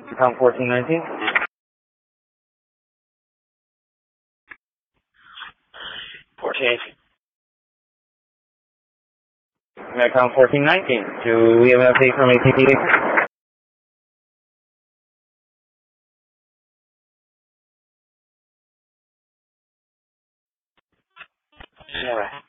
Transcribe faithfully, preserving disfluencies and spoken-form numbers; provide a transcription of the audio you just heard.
Com fourteen nineteen. fourteen eighteen. Com fourteen nineteen. Do we have an update from A T P? All right.